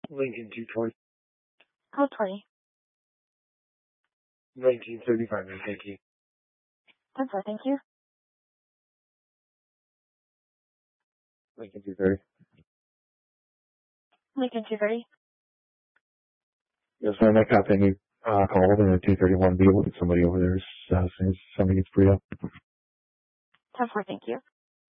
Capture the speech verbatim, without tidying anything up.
Lincoln two twenty. Code twenty. nineteen thirty-five, thank you. ten four, thank you. Lincoln two thirty. Lincoln two thirty. Yes, ma'am, I copy any uh, call in a two thirty-one B. We'll get somebody over there as uh, soon as somebody gets free up. ten four, thank you.